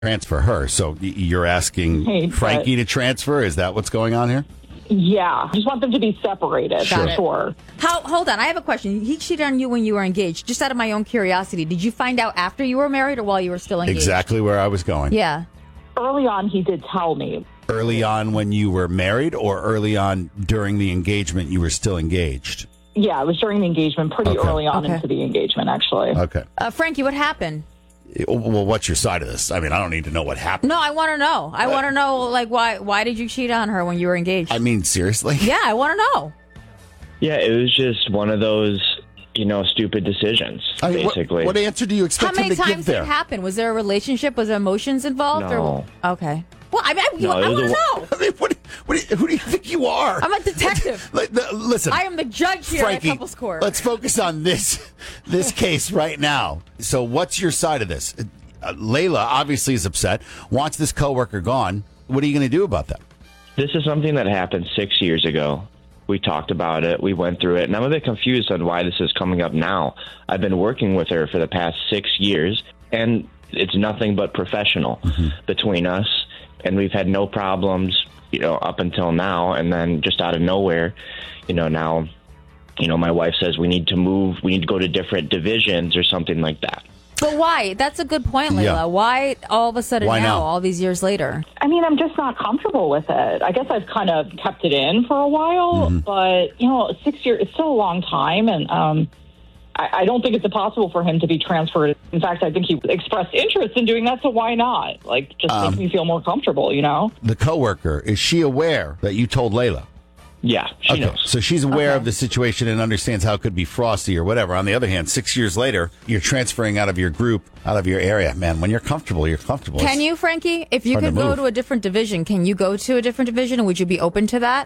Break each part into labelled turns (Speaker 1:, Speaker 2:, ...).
Speaker 1: transfer her. So you're asking Frankie to transfer? Is that what's going on here?
Speaker 2: Yeah. I just want them to be separated, for sure.
Speaker 3: Hold on. I have a question. He cheated on you when you were engaged. Just out of my own curiosity, did you find out after you were married or while you were still engaged?
Speaker 1: Exactly where I was going.
Speaker 3: Yeah.
Speaker 2: Early on, he did tell me.
Speaker 1: Early on when you were married or early on during the engagement you were still engaged?
Speaker 2: Yeah, it was during the engagement, pretty early on into the engagement, actually.
Speaker 1: Okay.
Speaker 3: Frankie, what happened?
Speaker 1: Well, what's your side of this? I mean, I don't need to know what happened.
Speaker 3: No, I want to know. I want to know, like, why did you cheat on her when you were engaged?
Speaker 1: I mean, seriously?
Speaker 3: Yeah, I want to know.
Speaker 4: Yeah, it was just one of those, stupid decisions, basically.
Speaker 1: What answer do you expect him to give there?
Speaker 3: How many times did it happen? Was there a relationship? Was there emotions involved?
Speaker 4: No.
Speaker 3: Okay. Well, I want to know.
Speaker 1: I mean, who do you think you are?
Speaker 3: I'm a detective.
Speaker 1: Listen.
Speaker 3: I am the judge here
Speaker 1: Frankie,
Speaker 3: at Couples Court.
Speaker 1: Let's focus on this case right now. So what's your side of this? Layla obviously is upset, wants this coworker gone. What are you going to do about that?
Speaker 4: This is something that happened 6 years ago. We talked about it. We went through it. And I'm a bit confused on why this is coming up now. I've been working with her for the past 6 years, and it's nothing but professional between us. And we've had no problems, up until now. And then just out of nowhere, now, my wife says we need to move. We need to go to different divisions or something like that.
Speaker 3: But why? That's a good point, Layla.
Speaker 1: Yeah.
Speaker 3: Why all of a sudden now, all these years later?
Speaker 2: I mean, I'm just not comfortable with it. I guess I've kind of kept it in for a while, but, 6 years, it's still a long time. And I don't think it's impossible for him to be transferred. In fact, I think he expressed interest in doing that, so why not? Just make me feel more comfortable, The
Speaker 1: coworker, is she aware that you told Layla?
Speaker 4: Yeah, she knows.
Speaker 1: So she's aware of the situation and understands how it could be frosty or whatever. On the other hand, 6 years later, you're transferring out of your group, out of your area. Man, when you're comfortable, you're comfortable.
Speaker 3: Can you, Frankie? If you could go to a different division, can you go to a different division, and would you be open to that?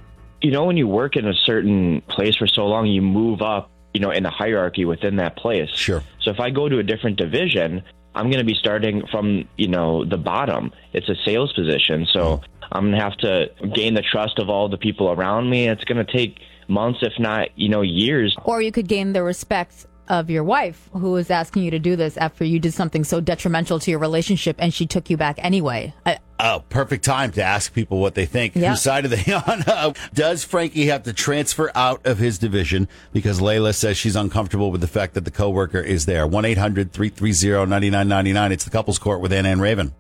Speaker 4: When you work in a certain place for so long, you move up, in the hierarchy within that place.
Speaker 1: Sure.
Speaker 4: So if I go to a different division, I'm going to be starting from, the bottom. It's a sales position. So I'm going to have to gain the trust of all the people around me. It's going to take months, if not, years.
Speaker 3: Or you could gain the respect of your wife, who was asking you to do this after you did something so detrimental to your relationship, and she took you back anyway.
Speaker 1: Perfect time to ask people what they think.
Speaker 3: Yep.
Speaker 1: Whose side are they on? Does Frankie have to transfer out of his division because Layla says she's uncomfortable with the fact that the coworker is there? 1-800-330-9999. It's the Couples Court with Anna and Raven.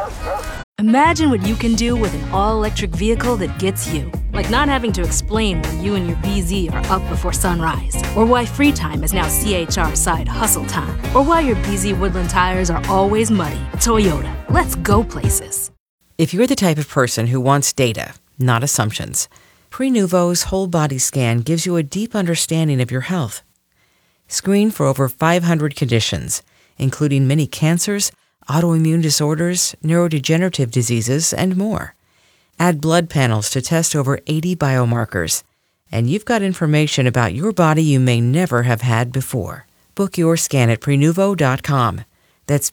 Speaker 5: Imagine what you can do with an all-electric vehicle that gets you. Like not having to explain why you and your BZ are up before sunrise. Or why free time is now CHR side hustle time. Or why your BZ Woodland tires are always muddy. Toyota, let's go places.
Speaker 6: If you're the type of person who wants data, not assumptions, Prenuvo's whole body scan gives you a deep understanding of your health. Screen for over 500 conditions, including many cancers, autoimmune disorders, neurodegenerative diseases, and more. Add blood panels to test over 80 biomarkers, and you've got information about your body you may never have had before. Book your scan at Prenuvo.com. That's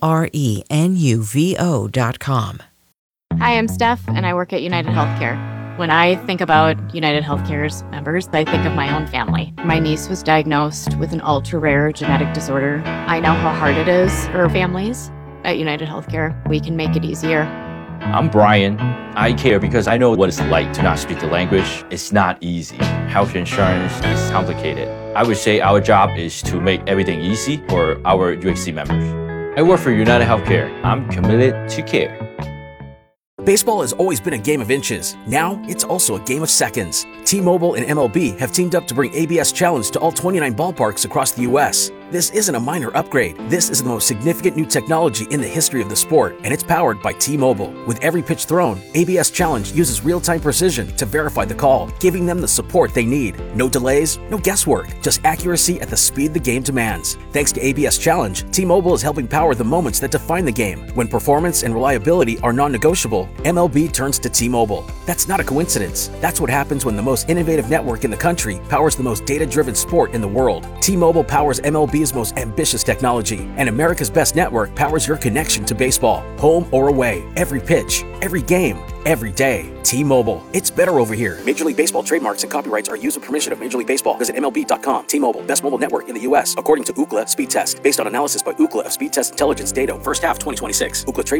Speaker 6: Prenuvo.com.
Speaker 7: Hi, I'm Steph, and I work at United Healthcare. When I think about United Healthcare's members, I think of my own family. My niece was diagnosed with an ultra-rare genetic disorder. I know how hard it is for families. At United Healthcare, we can make it easier.
Speaker 8: I'm Brian. I care because I know what it's like to not speak the language. It's not easy. Health insurance is complicated. I would say our job is to make everything easy for our UHC members. I work for United Healthcare. I'm committed to care.
Speaker 9: Baseball has always been a game of inches. Now, it's also a game of seconds. T-Mobile and MLB have teamed up to bring ABS Challenge to all 29 ballparks across the U.S. This isn't a minor upgrade. This is the most significant new technology in the history of the sport, and it's powered by T-Mobile. With every pitch thrown, ABS Challenge uses real-time precision to verify the call, giving them the support they need. No delays, no guesswork, just accuracy at the speed the game demands. Thanks to ABS Challenge, T-Mobile is helping power the moments that define the game. When performance and reliability are non-negotiable, MLB turns to T-Mobile. That's not a coincidence. That's what happens when the most innovative network in the country powers the most data-driven sport in the world. T-Mobile powers MLB's most ambitious technology, and America's best network powers your connection to baseball. Home or away, every pitch, every game, every day. T-Mobile, it's better over here. Major League Baseball trademarks and copyrights are used with permission of Major League Baseball. Visit MLB.com. T-Mobile, best mobile network in the U.S., according to Ookla Speed Test. Based on analysis by Ookla of Speed Test Intelligence data, first half 2026. Ookla trade